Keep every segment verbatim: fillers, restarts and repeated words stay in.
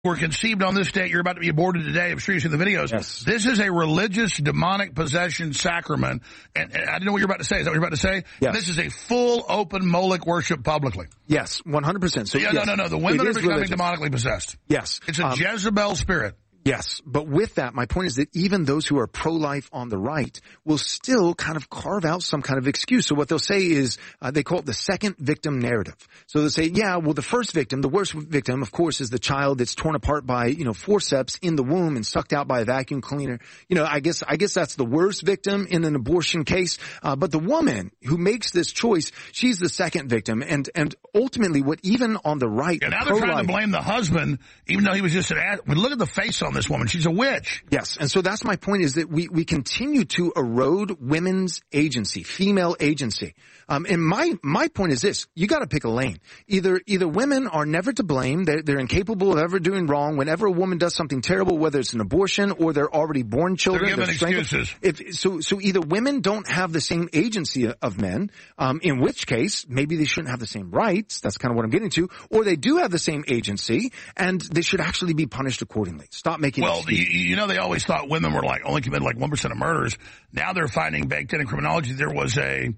were conceived on this date. You're about to be aborted today. I'm sure you've seen the videos. Yes. This is a religious demonic possession sacrament. And, and I didn't know what you're about to say. Is that what you're about to say? Yes. This is a full open Moloch worship publicly. Yes, one hundred percent. So, yeah, yes, no, no, no. The women it are is becoming religious. demonically possessed. Yes. It's a Um, Jezebel spirit. Yes, but with that, my point is that even those who are pro-life on the right will still kind of carve out some kind of excuse. So what they'll say is, uh, they call it the second victim narrative. So they'll say, yeah, well, the first victim, the worst victim, of course, is the child that's torn apart by, you know, forceps in the womb and sucked out by a vacuum cleaner. You know, I guess, I guess that's the worst victim in an abortion case. Uh, but the woman who makes this choice, she's the second victim. And, and ultimately what even on the right, And now they're trying to blame the husband, even though he was just an ass. But look at the face on this woman. She's a witch. Yes. And so that's my point, is that we, we continue to erode women's agency, female agency. Um, and my, my point is this: you got to pick a lane. Either, either women are never to blame. They're, they're incapable of ever doing wrong. Whenever a woman does something terrible, whether it's an abortion or they're already born children, They're giving strangled. excuses. If, so, so either women don't have the same agency of men, um, in which case maybe they shouldn't have the same rights. That's kind of what I'm getting to. Or they do have the same agency and they should actually be punished accordingly. Stop making Well, excuses. you, you know, they always thought women were like only committed like one percent of murders. Now they're finding baked in in criminology there was a,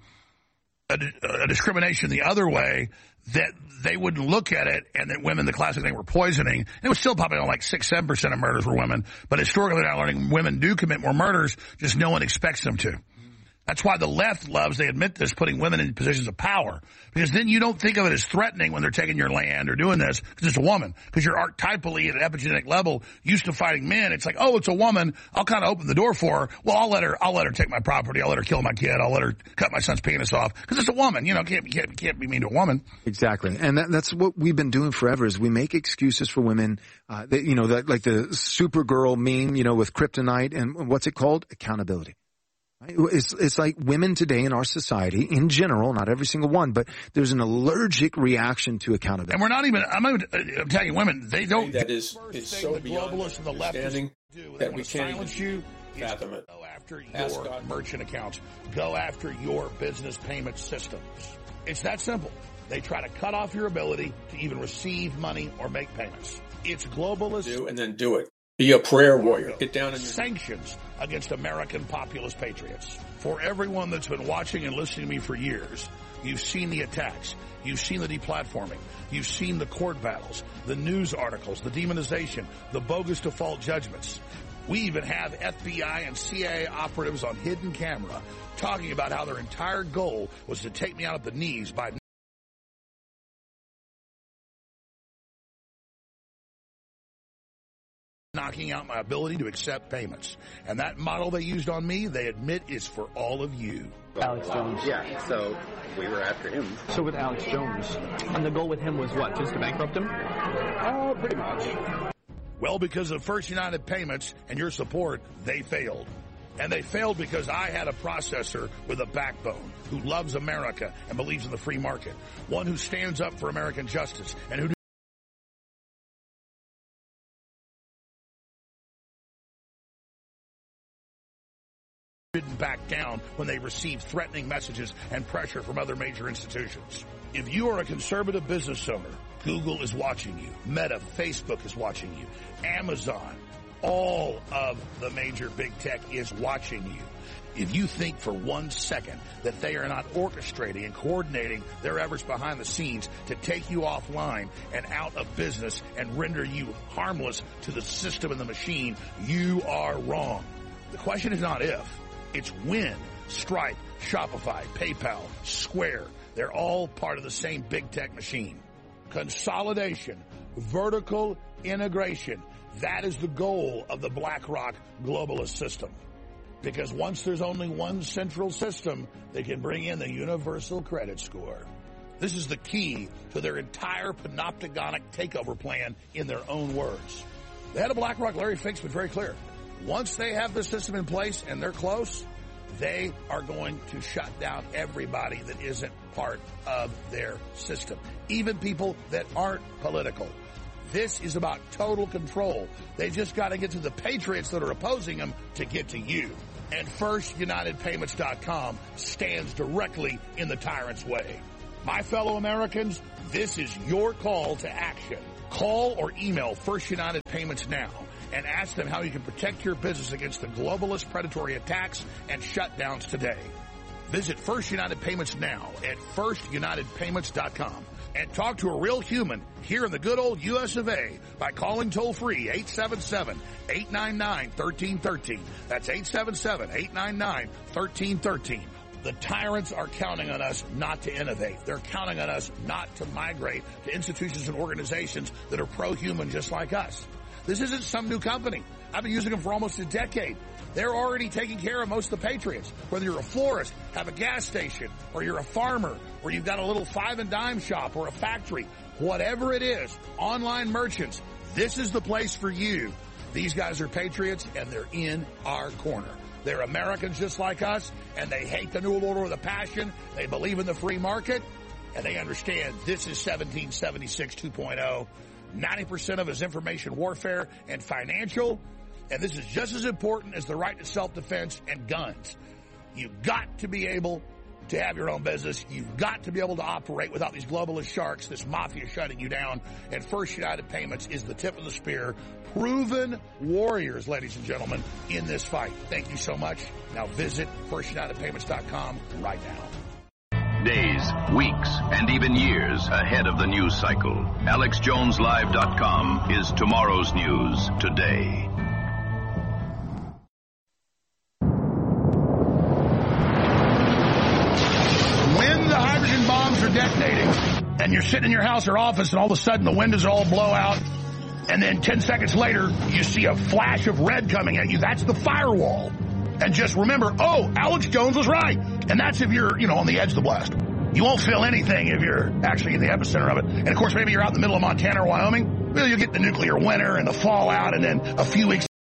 a, a discrimination the other way, that they wouldn't look at it, and that women, the classic thing, were poisoning. And it was still probably on like six, seven percent of murders were women. But historically, they're now learning women do commit more murders, just no one expects them to. That's why the left loves, they admit this, putting women in positions of power. Because then you don't think of it as threatening when they're taking your land or doing this, because it's a woman. Because you're archetypally at an epigenetic level used to fighting men. It's like, oh, it's a woman. I'll kind of open the door for her. Well, I'll let her, I'll let her take my property. I'll let her kill my kid. I'll let her cut my son's penis off. Because it's a woman. You know, can't, can't, can't be mean to a woman. Exactly. And that, that's what we've been doing forever, is we make excuses for women. Uh, that, you know, that, like the Supergirl meme, you know, with kryptonite, and what's it called? Accountability. It's, it's like women today in our society, in general, not every single one, but there's an allergic reaction to accountability. And we're not even, I'm not even, I'm telling you, women, they don't. That is, is so the beyond globalists and the leftists do, that we can't silence even you. fathom it. Go after Ask your God. merchant accounts. Go after your business payment systems. It's that simple. They try to cut off your ability to even receive money or make payments. It's globalist. Do and then do it. Be a prayer warrior. Get down on your sanctions against American populist patriots. For everyone that's been watching and listening to me for years, you've seen the attacks. You've seen the deplatforming. You've seen the court battles, the news articles, the demonization, the bogus default judgments. We even have F B I and C I A operatives on hidden camera talking about how their entire goal was to take me out at the knees by knocking out my ability to accept payments. And that model they used on me, they admit, is for all of you. Alex Jones. Yeah, so we were after him. So with Alex Jones, and the goal with him was what, just to bankrupt him? Oh, pretty much. Well, because of First United Payments and your support, they failed. And they failed because I had a processor with a backbone who loves America and believes in the free market. One who stands up for American justice and who didn't back down when they received threatening messages and pressure from other major institutions. If you are a conservative business owner, Google is watching you. Meta, Facebook is watching you. Amazon, all of the major big tech is watching you. If you think for one second that they are not orchestrating and coordinating their efforts behind the scenes to take you offline and out of business and render you harmless to the system and the machine, you are wrong. The question is not if. It's when. Stripe, Shopify, PayPal, Square, they're all part of the same big tech machine. Consolidation, vertical integration, that is the goal of the BlackRock globalist system. Because once there's only one central system, they can bring in the universal credit score. This is the key to their entire panopticonic takeover plan in their own words. The head of BlackRock, Larry Fink's been very clear. Once they have the system in place and they're close, they are going to shut down everybody that isn't part of their system, even people that aren't political. This is about total control. They just got to get to the patriots that are opposing them to get to you. And First United Payments dot com stands directly in the tyrant's way. My fellow Americans, this is your call to action. Call or email First United Payments now and ask them how you can protect your business against the globalist predatory attacks and shutdowns today. Visit First United Payments now at first united payments dot com and talk to a real human here in the good old U S of A by calling toll-free eight seven seven, eight nine nine, one three one three. That's eight seven seven, eight nine nine, one three one three. The tyrants are counting on us not to innovate. They're counting on us not to migrate to institutions and organizations that are pro-human just like us. This isn't some new company. I've been using them for almost a decade. They're already taking care of most of the patriots. Whether you're a florist, have a gas station, or you're a farmer, or you've got a little five and dime shop or a factory, whatever it is, online merchants, this is the place for you. These guys are patriots and they're in our corner. They're Americans just like us, and they hate the New World Order with a passion. They believe in the free market, and they understand this is seventeen seventy-six two point oh. ninety percent of it is information warfare and financial, and this is just as important as the right to self-defense and guns. You've got to be able to have your own business. You've got to be able to operate without these globalist sharks, this mafia shutting you down, and First United Payments is the tip of the spear. Proven warriors, ladies and gentlemen, in this fight. Thank you so much. Now visit first united payments dot com right now. Days, weeks, and even years ahead of the news cycle. Alex Jones Live dot com is tomorrow's news today. When the hydrogen bombs are detonating and you're sitting in your house or office and all of a sudden the windows all blow out and then ten seconds later you see a flash of red coming at you, that's the firewall. And just remember, oh, Alex Jones was right. And that's if you're, you know, on the edge of the blast. You won't feel anything if you're actually in the epicenter of it. And, of course, maybe you're out in the middle of Montana or Wyoming. Well, you'll get the nuclear winter and the fallout and then a few weeks